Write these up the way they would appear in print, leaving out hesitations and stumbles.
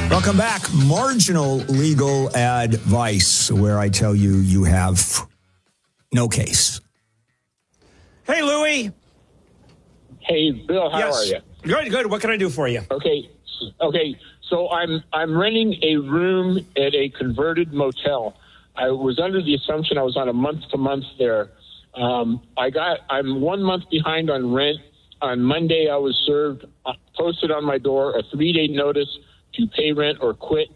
Welcome back. Marginal legal advice, where I tell you you have no case. Hey, Louie. Hey, Bill, how are you? Good. What can I do for you? Okay. So I'm renting a room at a converted motel. I was under the assumption I was on a month-to-month there. I'm 1 month behind on rent. On Monday, I was served, posted on my door, a 3-day notice to pay rent or quit.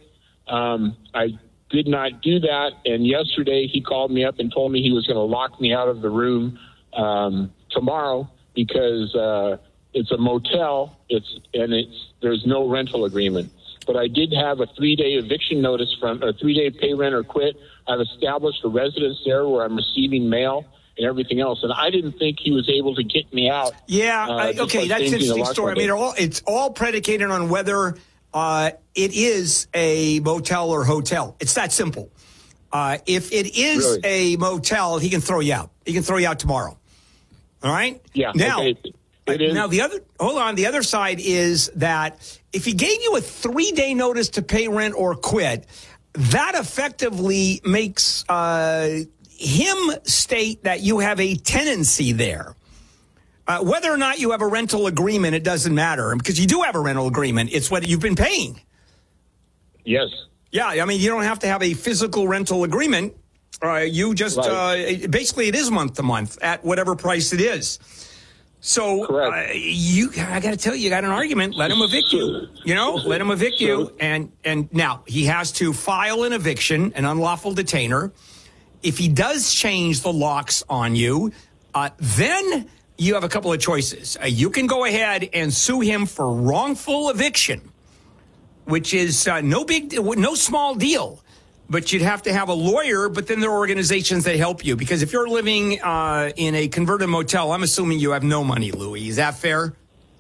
I did not do that, and yesterday he called me up and told me he was going to lock me out of the room tomorrow because it's a motel. There's no rental agreement. But I did have a 3-day eviction notice a 3-day pay rent or quit. I've established a residence there where I'm receiving mail and everything else. And I didn't think he was able to get me out. Yeah, okay, that's an interesting story. I mean, it's all predicated on whether it is a motel or hotel. It's that simple. If it is a motel, he can throw you out. He can throw you out tomorrow. All right? Yeah. Now, okay. Now the other side is that if he gave you a 3-day notice to pay rent or quit, that effectively makes him state that you have a tenancy there. Whether or not you have a rental agreement, it doesn't matter because you do have a rental agreement. It's what you've been paying. Yes. Yeah, I mean, you don't have to have a physical rental agreement. You just basically it is month to month at whatever price it is. So I got to tell you, you got an argument. Let him evict you. Let him evict you. And now he has to file an eviction, an unlawful detainer. If he does change the locks on you, then you have a couple of choices. You can go ahead and sue him for wrongful eviction, which is no small deal. But you'd have to have a lawyer, but then there are organizations that help you. Because if you're living in a converted motel, I'm assuming you have no money, Louie. Is that fair?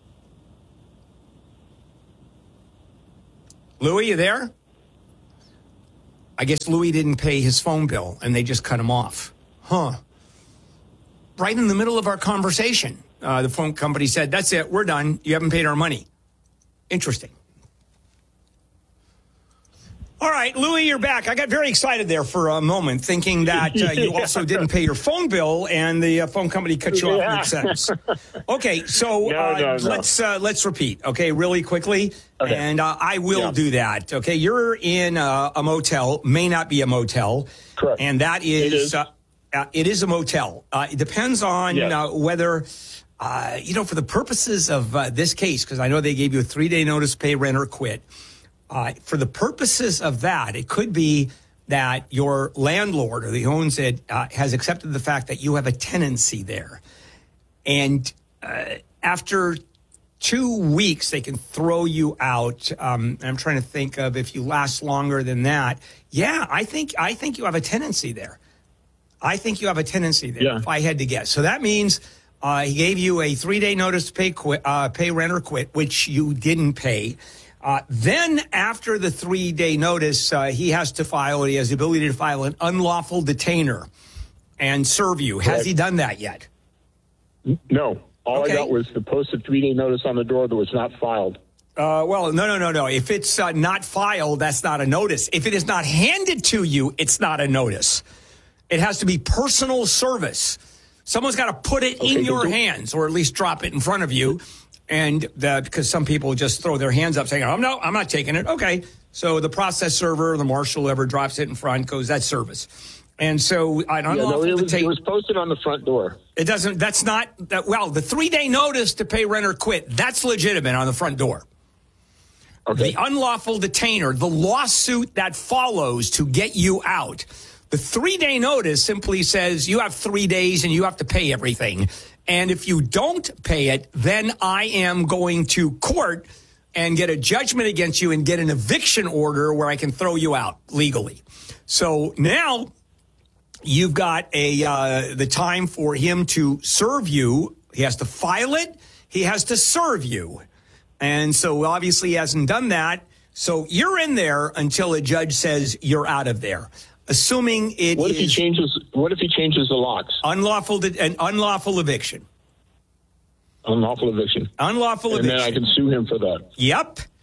Louie, you there? I guess Louie didn't pay his phone bill, and they just cut him off. Huh. Right in the middle of our conversation, the phone company said, that's it, we're done. You haven't paid our money. Interesting. All right, Louie, you're back. I got very excited there for a moment, thinking that you also didn't pay your phone bill, and the phone company cut you off mid-sentence. Okay, so let's repeat, okay, really quickly, and I will do that. Okay, you're in a motel, may not be a motel, correct, and that is it is a motel. It depends on whether. For the purposes of this case, because I know they gave you a 3-day notice, pay rent or quit. For the purposes of that, it could be that your landlord or the owns it has accepted the fact that you have a tenancy there. And after 2 weeks, they can throw you out. I'm trying to think of if you last longer than that. Yeah, I think you have a tenancy there. If I had to guess. So that means he gave you a 3-day notice to pay rent or quit, which you didn't pay. Then after the 3-day notice, he has the ability to file an unlawful detainer and serve you. Has he done that yet? No. All I got was the posted 3-day notice on the door that was not filed. No. If it's not filed, that's not a notice. If it is not handed to you, it's not a notice. It has to be personal service. Someone's got to put it in your hands or at least drop it in front of you. And because some people just throw their hands up saying, no, I'm not taking it. Okay. So the process server, the marshal, whoever drops it in front goes, that's service. And so it was posted on the front door. It doesn't, the 3-day notice to pay rent or quit, that's legitimate on the front door. Okay. The unlawful detainer, the lawsuit that follows to get you out. The 3-day notice simply says you have 3 days and you have to pay everything. And if you don't pay it, then I am going to court and get a judgment against you and get an eviction order where I can throw you out legally. So now you've got the time for him to serve you. He has to file it. He has to serve you. And so obviously he hasn't done that. So you're in there until a judge says you're out of there. Assuming it What if he changes the locks? Unlawful eviction. Unlawful eviction. Unlawful and eviction. And then I can sue him for that. Yep.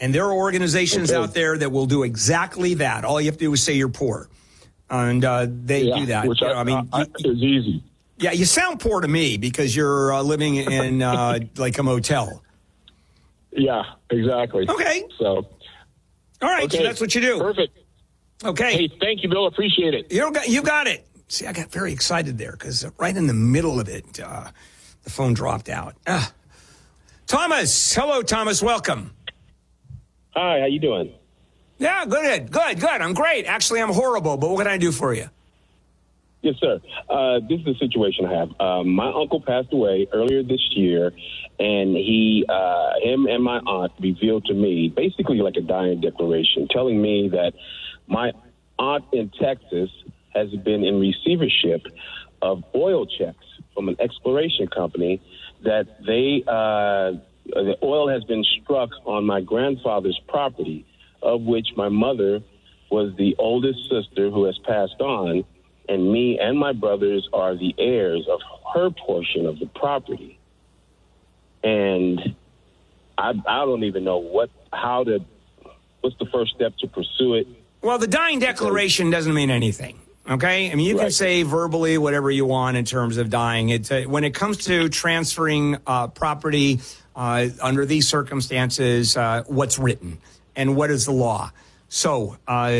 And there are organizations out there that will do exactly that. All you have to do is say you're poor. And they do that. Which is easy. Yeah, you sound poor to me because you're living in like a motel. Yeah, exactly. Okay. So, all right, so that's what you do. Perfect. Okay. Hey, thank you, Bill. Appreciate it. You got it. See, I got very excited there because right in the middle of it, the phone dropped out. Thomas. Hello, Thomas. Welcome. Hi, how you doing? Yeah, good. I'm great. Actually, I'm horrible, but what can I do for you? Yes, sir. This is the situation I have. My uncle passed away earlier this year, and him and my aunt revealed to me basically like a dying declaration, telling me that my aunt in Texas has been in receivership of oil checks from an exploration company that the oil has been struck on my grandfather's property, of which my mother was the oldest sister who has passed on, and me and my brothers are the heirs of her portion of the property. And I don't even know what's the first step to pursue it. Well, the dying declaration doesn't mean anything. Okay? I mean, you can say verbally whatever you want in terms of dying. It's when it comes to transferring property under these circumstances, what's written and what is the law? So,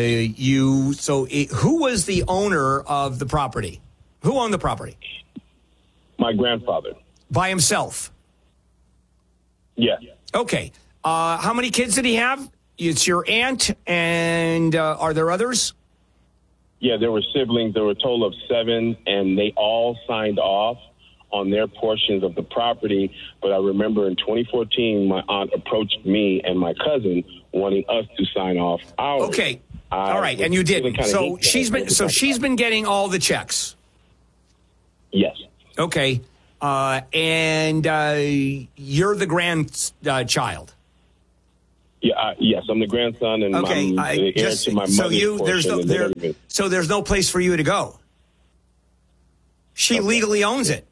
who was the owner of the property? Who owned the property? My grandfather. By himself? Yeah. Okay. How many kids did he have? It's your aunt, and are there others? Yeah, there were siblings. There were a total of 7, and they all signed off on their portions of the property. But I remember in 2014, my aunt approached me and my cousin wanting us to sign off ours. Okay. All right. And you didn't. So she's been getting all the checks. Yes. Okay. And you're the grandchild. Yeah. Yes, I'm the grandson, and I'm the heir to my mother's so there's no place for you to go. She legally owns it.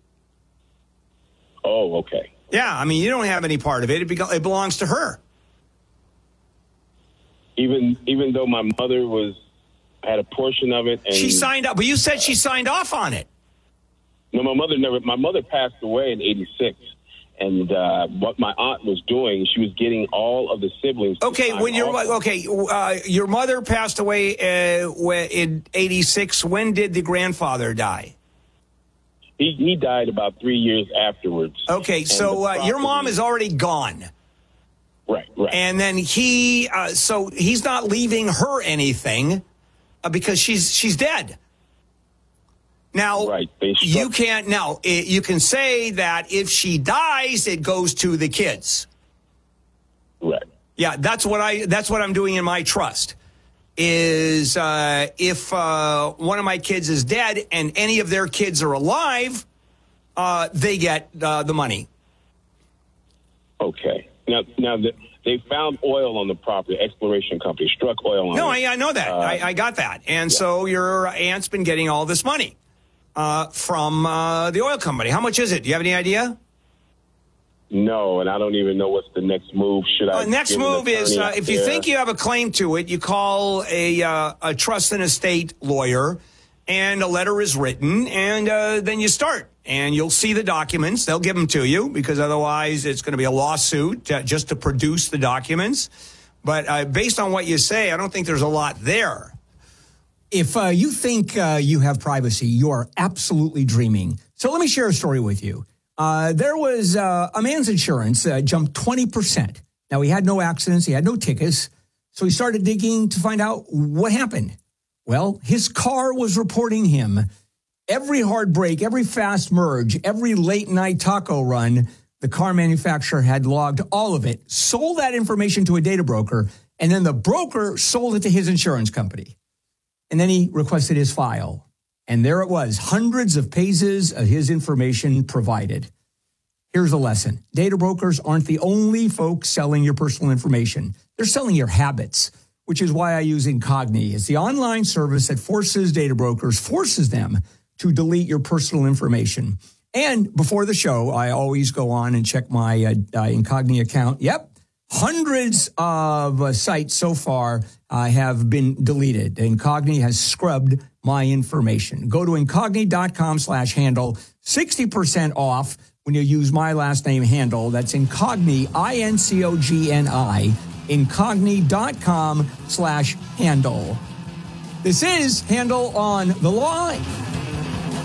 Oh, okay. Yeah, I mean, you don't have any part of it. It belongs to her. Even though my mother had a portion of it, and she signed up. But you said she signed off on it. No, my mother passed away in '86. And what my aunt was doing, she was getting all of the siblings. Okay, your mother passed away in '86. When did the grandfather die? He died about 3 years afterwards. Okay, so your mom is already gone. Right. And then he's not leaving her anything because she's dead. Now, you can't. Now, you can say that if she dies, it goes to the kids. Right. Yeah, that's what I'm doing in my trust. Is if one of my kids is dead and any of their kids are alive, they get the money. Okay. Now they found oil on the property. Exploration company struck oil on it. No, I know that. I got that. And so your aunt's been getting all this money from the oil company. How much is it? Do you have any idea? No, and I don't even know what's the next move. Next move is if you think you have a claim to it, you call a trust and estate lawyer, and a letter is written, and then you start. And you'll see the documents. They'll give them to you because otherwise it's going to be a lawsuit just to produce the documents. But based on what you say, I don't think there's a lot there. If you think you have privacy, you are absolutely dreaming. So let me share a story with you. There was a man's insurance jumped 20%. Now, he had no accidents. He had no tickets. So he started digging to find out what happened. Well, his car was reporting him. Every hard brake, every fast merge, every late night taco run, the car manufacturer had logged all of it, sold that information to a data broker, and then the broker sold it to his insurance company. And then he requested his file. And there it was, hundreds of pages of his information provided. Here's the lesson. Data brokers aren't the only folks selling your personal information. They're selling your habits, which is why I use Incogni. It's the online service that forces them to delete your personal information. And before the show, I always go on and check my Incogni account. Yep, Hundreds of sites so far have been deleted. Incogni has scrubbed my information. Go to incogni.com/handle, 60% off when you use my last name Handel. That's Incogni, INCOGNI, incogni.com/handle. This is Handel on the Line.